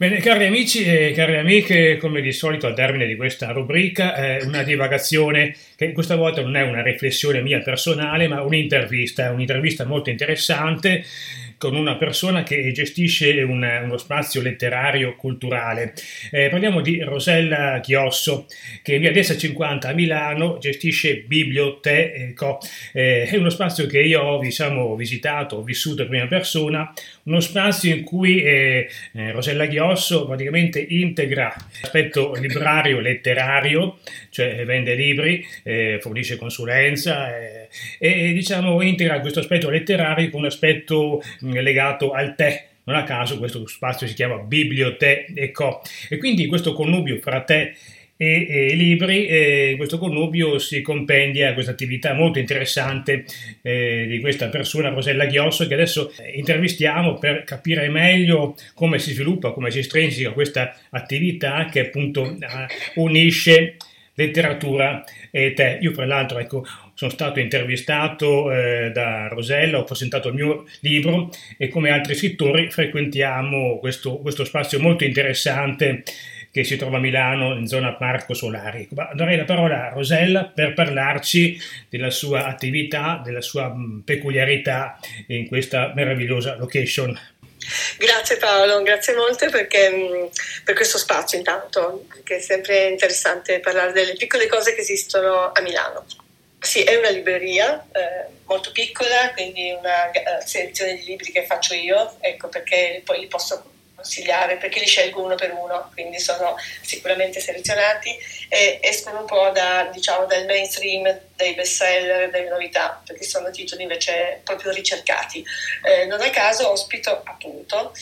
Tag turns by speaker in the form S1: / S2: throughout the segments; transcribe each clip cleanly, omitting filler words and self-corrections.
S1: Bene, cari amici e cari amiche, come di solito al termine di questa rubrica, una divagazione che questa volta non è una riflessione mia personale, ma un'intervista molto interessante con una persona che gestisce uno spazio letterario culturale. Parliamo di Rosella Chiosso, che in via Destra 50 a Milano gestisce Biblioteco. È uno spazio che io ho, visitato, ho vissuto in prima persona, uno spazio in cui Rosella Chiosso praticamente integra l'aspetto librario letterario, cioè vende libri, fornisce consulenza e diciamo integra questo aspetto letterario con un aspetto legato al tè. Non a caso questo spazio si chiama Biblioteco e quindi questo connubio fra tè e libri, in questo connubio si compendia questa attività molto interessante di questa persona, Rosella Chiosso, che adesso intervistiamo per capire meglio come si sviluppa, come si estrinseca questa attività che appunto unisce letteratura e tè. Io fra l'altro sono stato intervistato da Rosella, ho presentato il mio libro e come altri scrittori frequentiamo questo spazio molto interessante che si trova a Milano in zona Parco Solari. Darei la parola a Rosella per parlarci della sua attività, della sua peculiarità in questa meravigliosa location.
S2: Grazie Paolo, grazie molte per questo spazio intanto, che è sempre interessante parlare delle piccole cose che esistono a Milano. Sì, è una libreria molto piccola, quindi una selezione di libri che faccio io, ecco perché poi li posso consigliare, perché li scelgo uno per uno, quindi sono sicuramente selezionati e escono un po' dal mainstream dei bestseller, delle novità, perché sono titoli invece proprio ricercati. Non a caso ospito appunto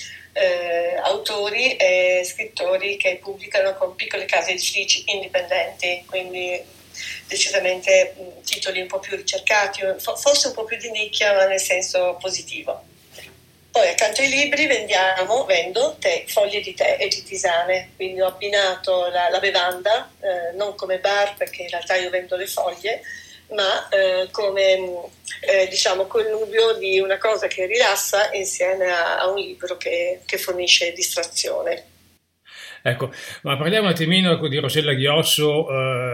S2: autori e scrittori che pubblicano con piccole case editrici indipendenti, quindi decisamente titoli un po' più ricercati, forse un po' più di nicchia, ma nel senso positivo. Poi accanto ai libri vendo tè, foglie di tè e di tisane, quindi ho abbinato la bevanda, non come bar perché in realtà io vendo le foglie, ma come connubio di una cosa che rilassa insieme a un libro che fornisce distrazione.
S1: Ecco, ma parliamo un attimino di Rosella Chiosso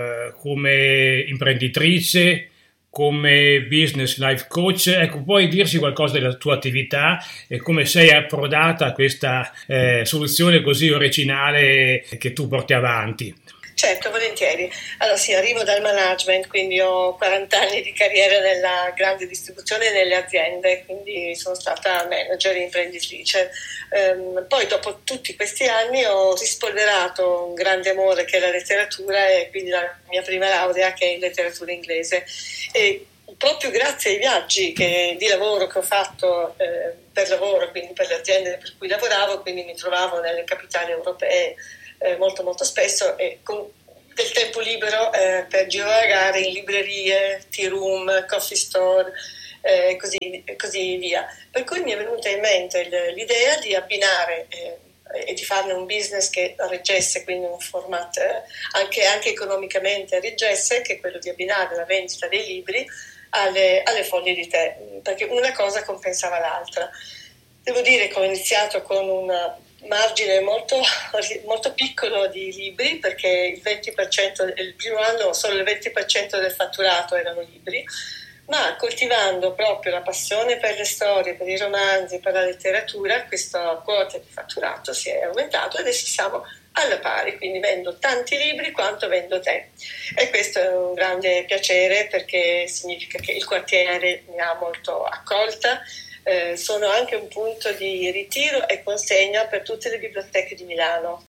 S1: come imprenditrice, come business life coach. Ecco, puoi dirci qualcosa della tua attività e come sei approdata a questa soluzione così originale che tu porti avanti?
S2: Certo, volentieri. Allora sì, arrivo dal management, quindi ho 40 anni di carriera nella grande distribuzione e nelle aziende, quindi sono stata manager e imprenditrice. Poi dopo tutti questi anni ho rispolverato un grande amore che è la letteratura e quindi la mia prima laurea che è in letteratura inglese. E proprio grazie ai viaggi di lavoro che ho fatto per lavoro, quindi per le aziende per cui lavoravo, quindi mi trovavo nelle capitali europee molto molto spesso e con del tempo libero per girare in librerie, tea room, coffee store e così via. Per cui mi è venuta in mente l'idea di abbinare e di farne un business che reggesse, quindi un format anche economicamente reggesse, che è quello di abbinare la vendita dei libri alle foglie di tè, perché una cosa compensava l'altra. Devo dire che ho iniziato con un margine molto, molto piccolo di libri, perché il primo anno solo il 20% del fatturato erano libri, ma coltivando proprio la passione per le storie, per i romanzi, per la letteratura, questa quota di fatturato si è aumentato e adesso siamo alla pari, quindi vendo tanti libri quanto vendo tè. E questo è un grande piacere perché significa che il quartiere mi ha molto accolta. Sono anche un punto di ritiro e consegna per tutte le biblioteche di Milano,